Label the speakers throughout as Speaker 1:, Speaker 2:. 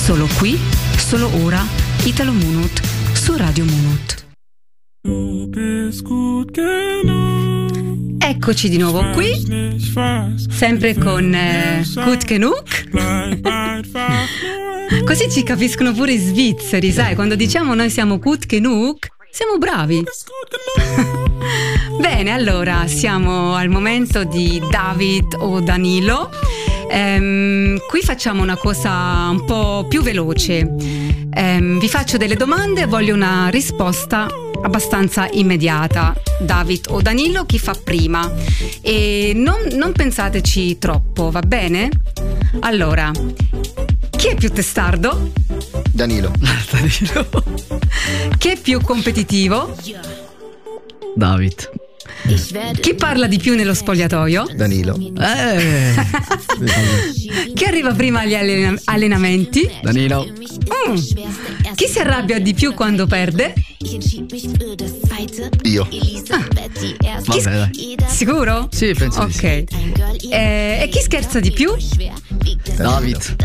Speaker 1: Solo qui, solo ora, Italo Munut su Radio Munut. Eccoci di nuovo qui, sempre con Gut genug. Così ci capiscono pure i svizzeri, sai, quando diciamo noi siamo Gut genug, siamo bravi. Bene, allora siamo al momento di David o Danilo. Qui facciamo una cosa un po' più veloce. Vi faccio delle domande e voglio una risposta abbastanza immediata. David o Danilo, chi fa prima? E non pensateci troppo, va bene? Allora, chi è più testardo?
Speaker 2: Danilo.
Speaker 1: Chi è più competitivo?
Speaker 3: David.
Speaker 1: Chi parla di più nello spogliatoio?
Speaker 2: Danilo.
Speaker 1: Chi arriva prima agli allenamenti?
Speaker 3: Danilo.
Speaker 1: Chi si arrabbia di più quando perde?
Speaker 2: Io.
Speaker 3: Vabbè, dai.
Speaker 1: Sicuro?
Speaker 3: Sì, penso di sì.
Speaker 1: Ok. E chi scherza di più?
Speaker 3: David.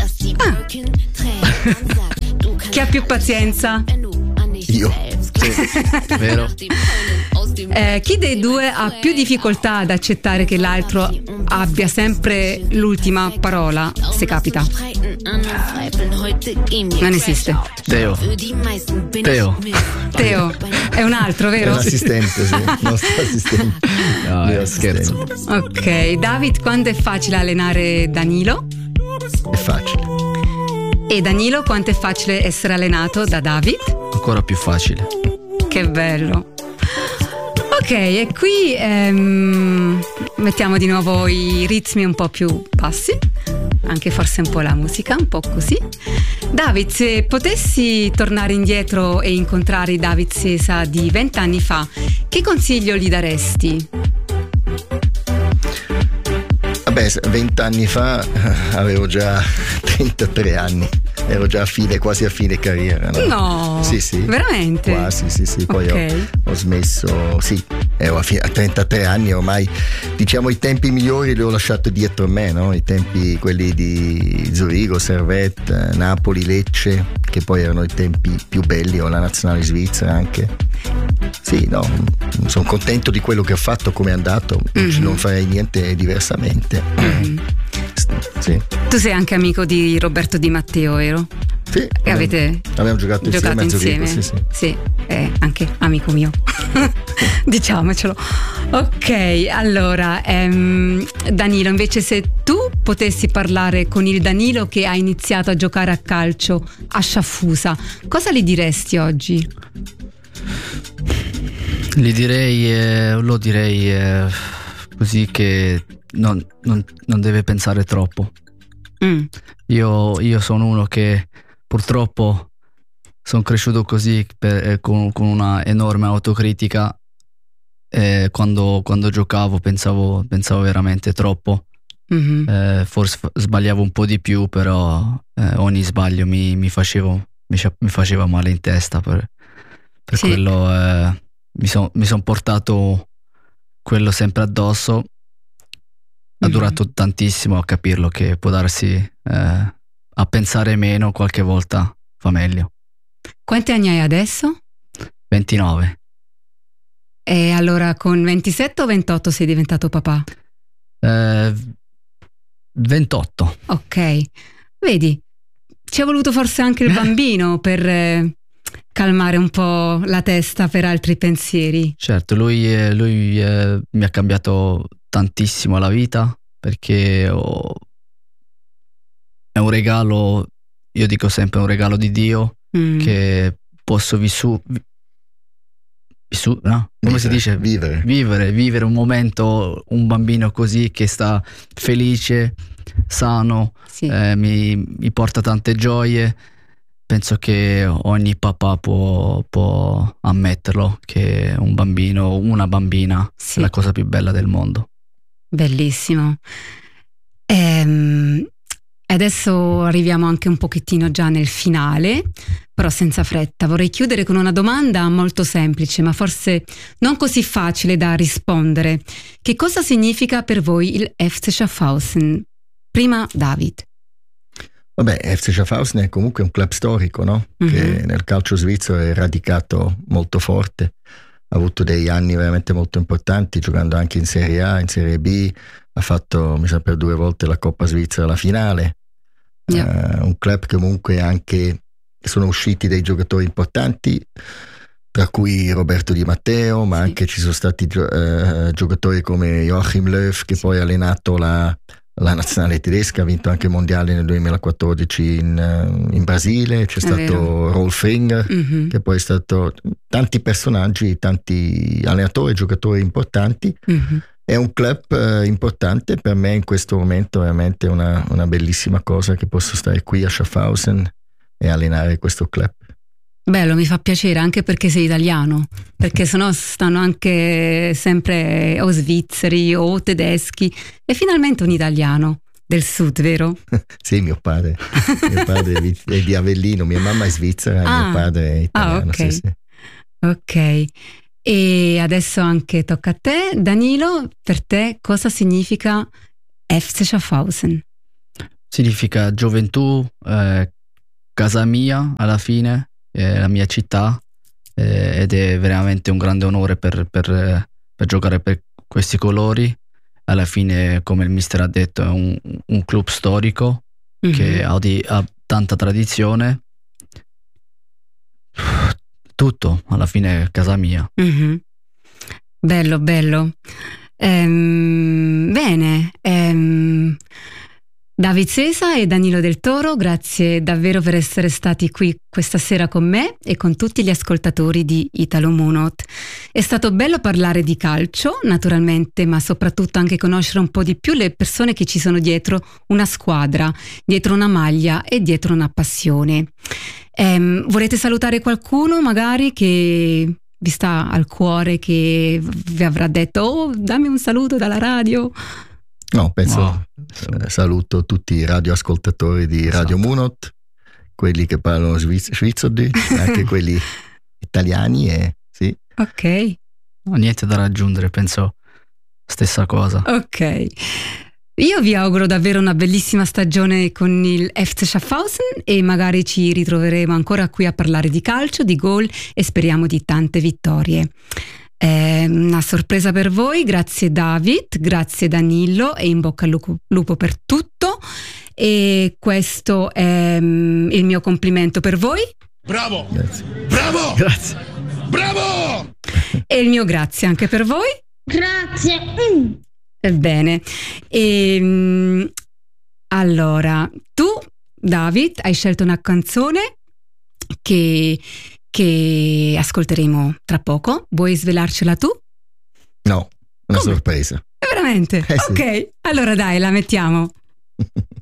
Speaker 1: Chi ha più pazienza?
Speaker 2: Io.
Speaker 3: Sì, vero.
Speaker 1: Chi dei due ha più difficoltà ad accettare che l'altro abbia sempre l'ultima parola, se capita? Non esiste.
Speaker 3: Teo.
Speaker 1: Teo è un altro,
Speaker 2: È
Speaker 1: vero?
Speaker 2: l'assistente, sì. Il nostro assistente.
Speaker 3: No, scherzo.
Speaker 1: Ok, David, quanto è facile allenare Danilo?
Speaker 2: È facile.
Speaker 1: E Danilo, quanto è facile essere allenato da David?
Speaker 3: Ancora più facile.
Speaker 1: Che bello. Ok, e qui mettiamo di nuovo i ritmi un po' più bassi, anche forse un po' la musica, un po' così. David, se potessi tornare indietro e incontrare David Sesa di 20 anni fa, che consiglio gli daresti?
Speaker 2: Vabbè, 20 anni fa avevo già 33 anni. Ero già quasi a fine carriera, no?
Speaker 1: No,
Speaker 2: sì.
Speaker 1: Veramente?
Speaker 2: Quasi, sì. Poi
Speaker 1: Okay.
Speaker 2: ho smesso, sì, ero a 33 anni ormai. Diciamo i tempi migliori li ho lasciati dietro me, no? I tempi quelli di Zurigo, Servette, Napoli, Lecce, che poi erano i tempi più belli, o la nazionale svizzera anche. Sì, no, sono contento di quello che ho fatto, come è andato, non farei niente diversamente. Sì.
Speaker 1: Tu sei anche amico di Roberto Di Matteo, vero?
Speaker 2: Sì,
Speaker 1: E avete
Speaker 2: abbiamo giocato insieme a Zurigo, sì.
Speaker 1: Sì, è anche amico mio. Diciamocelo. Ok, allora Danilo, invece, se tu potessi parlare con il Danilo che ha iniziato a giocare a calcio a Sciaffusa, cosa gli diresti oggi?
Speaker 3: Lo direi così che non deve pensare troppo. Io sono uno che purtroppo sono cresciuto così con una enorme autocritica. Quando giocavo pensavo veramente troppo. Forse sbagliavo un po' di più, però ogni sbaglio mi faceva male in testa. Per
Speaker 1: Sì.
Speaker 3: quello mi son portato quello sempre addosso. Ha durato tantissimo a capirlo, che può darsi a pensare meno qualche volta fa meglio.
Speaker 1: Quanti anni hai adesso?
Speaker 3: 29.
Speaker 1: E allora con 27 o 28 sei diventato papà?
Speaker 3: 28.
Speaker 1: Ok, vedi, ci è voluto forse anche il bambino per calmare un po' la testa per altri pensieri.
Speaker 3: Certo, lui mi ha cambiato tantissimo la vita, perché è un regalo, io dico sempre un regalo di Dio, che posso no? Come si dice? Vivere un momento, un bambino così che sta felice, sano,
Speaker 1: Sì.
Speaker 3: mi porta tante gioie. Penso che ogni papà può ammetterlo, che un bambino, una bambina,
Speaker 1: Sì.
Speaker 3: è la cosa più bella del mondo.
Speaker 1: Bellissimo. Adesso arriviamo anche un pochettino già nel finale, però senza fretta. Vorrei chiudere con una domanda molto semplice, ma forse non così facile da rispondere. Che cosa significa per voi il FC Schaffhausen? Prima David.
Speaker 2: Vabbè, FC Schaffhausen è comunque un club storico, no? Che nel calcio svizzero è radicato molto forte, ha avuto degli anni veramente molto importanti, giocando anche in Serie A, in Serie B, ha fatto, mi sa, per 2 volte la Coppa Svizzera alla finale. Un club che comunque anche sono usciti dei giocatori importanti, tra cui Roberto Di Matteo, ma anche ci sono stati giocatori come Joachim Löw, che poi ha allenato la nazionale tedesca, ha vinto anche il mondiale nel 2014 in Brasile, c'è stato vero. Rolf Ringer, che poi è stato tanti personaggi, tanti allenatori e giocatori importanti. È un club importante per me in questo momento, veramente una bellissima cosa che posso stare qui a Schaffhausen e allenare questo club.
Speaker 1: Bello, mi fa piacere anche perché sei italiano, perché sennò stanno anche sempre o svizzeri o tedeschi e finalmente un italiano del sud, vero?
Speaker 2: Sì, mio padre è di Avellino, mia mamma è svizzera e mio padre è italiano.
Speaker 1: Ok.
Speaker 2: Sì.
Speaker 1: Ok, e adesso anche tocca a te, Danilo. Per te cosa significa FC Schaffhausen?
Speaker 3: Significa gioventù, casa mia alla fine, la mia città, ed è veramente un grande onore per giocare per questi colori. Alla fine, come il mister ha detto, è un club storico che ha tanta tradizione. Tutto, alla fine è casa mia.
Speaker 1: Bello, bello. Bene. David Sesa e Danilo Del Toro, grazie davvero per essere stati qui questa sera con me e con tutti gli ascoltatori di Italo Munot. È stato bello parlare di calcio, naturalmente, ma soprattutto anche conoscere un po' di più le persone che ci sono dietro una squadra, dietro una maglia e dietro una passione. Volete salutare qualcuno magari che vi sta al cuore, che vi avrà detto "Oh, dammi un saluto dalla radio"?
Speaker 2: No, penso saluto tutti i radioascoltatori di Radio Munot, quelli che parlano Schweizerdeutsch, anche quelli italiani e sì.
Speaker 1: Ok.
Speaker 3: No, niente da raggiungere, penso stessa cosa.
Speaker 1: Ok. Io vi auguro davvero una bellissima stagione con il FC Schaffhausen e magari ci ritroveremo ancora qui a parlare di calcio, di gol e speriamo di tante vittorie. Una sorpresa per voi, grazie David, grazie Danilo e in bocca al lupo per tutto, e questo è il mio complimento per voi.
Speaker 4: Bravo!
Speaker 2: Grazie.
Speaker 4: Bravo!
Speaker 3: Grazie.
Speaker 4: Bravo!
Speaker 1: E il mio grazie anche per voi.
Speaker 5: Grazie.
Speaker 1: Ebbene, allora tu David hai scelto una canzone che ascolteremo tra poco. Vuoi svelarcela tu?
Speaker 2: No, una
Speaker 1: Come?
Speaker 2: sorpresa.
Speaker 1: Veramente?
Speaker 2: Sì.
Speaker 1: Ok, allora dai, la mettiamo.